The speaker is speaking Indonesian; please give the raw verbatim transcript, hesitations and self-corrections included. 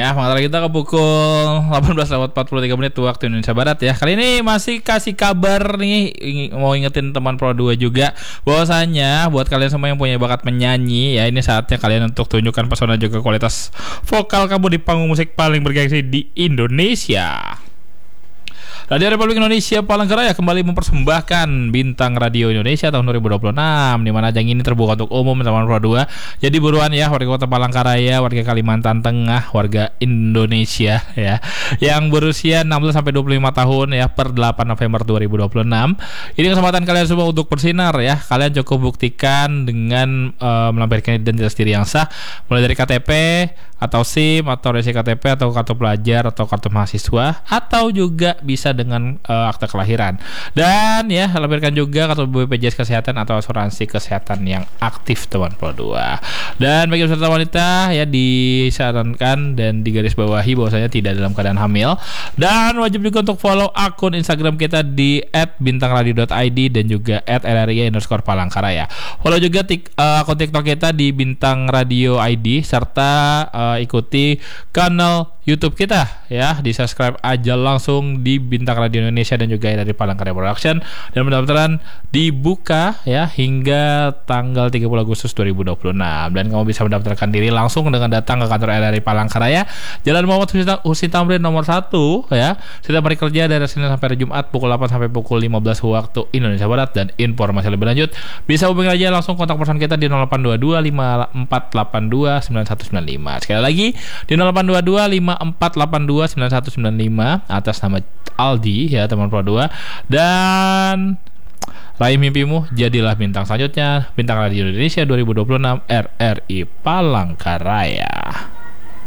ya. Mengantar kita ke pukul delapan belas lewat empat puluh tiga menit waktu Indonesia Barat ya. Kali ini masih kasih kabar nih, mau ingetin teman Pro dua juga bahwasanya buat kalian semua yang punya bakat menyanyi ya, ini saatnya kalian untuk tunjukkan pesona juga kualitas vokal kamu di panggung musik paling bergengsi di Indonesia. Radio Republik Indonesia Palangkaraya kembali mempersembahkan Bintang Radio Indonesia tahun dua ribu dua puluh enam, di mana ajang ini terbuka untuk umum teman Pro dua. Jadi buruan ya warga Kota Palangkaraya, warga Kalimantan Tengah, warga Indonesia ya yang berusia enam belas sampai dua puluh lima tahun ya per delapan November dua ribu dua puluh enam. Ini kesempatan kalian semua untuk bersinar ya. Kalian cukup buktikan dengan uh, melampirkan identitas diri yang sah, mulai dari K T P atau SIM atau resi K T P atau kartu pelajar atau kartu mahasiswa, atau juga bisa dengan uh, akta kelahiran. Dan ya, lampirkan juga kartu B P J S kesehatan atau asuransi kesehatan yang aktif teman Pro dua. Dan bagi peserta wanita ya disarankan dan digarisbawahi bahwasanya tidak dalam keadaan hamil, dan wajib juga untuk follow akun Instagram kita di et bintangradio dot i d dan juga et l r i underscore palangkaraya. Follow juga tik, uh, akun TikTok kita di Bintang Radio I D, serta uh, ikuti kanal YouTube kita ya, di subscribe aja langsung di Bintang Radio Indonesia dan juga dari Palangkaraya Production. Dan pendaftaran dibuka ya hingga tanggal tiga puluh Agustus dua ribu dua puluh enam, dan kamu bisa mendaftarkan diri langsung dengan datang ke kantor R R I Palangkaraya, Jalan Muhammad Husin Tamrin nomor satu ya. Setiap hari kerja dari Senin sampai Jumat pukul delapan sampai pukul lima belas waktu Indonesia Barat. Dan informasi lebih lanjut bisa hubungi aja langsung kontak person kita di nol delapan dua dua lima empat delapan dua sembilan satu sembilan lima. Sekali lagi di nol delapan dua dua lima empat delapan dua sembilan satu sembilan lima atas nama Aldi ya teman Pro dua. Dan raih mimpimu, jadilah bintang selanjutnya. Bintang Radio Indonesia dua ribu dua puluh enam, R R I Palangkaraya.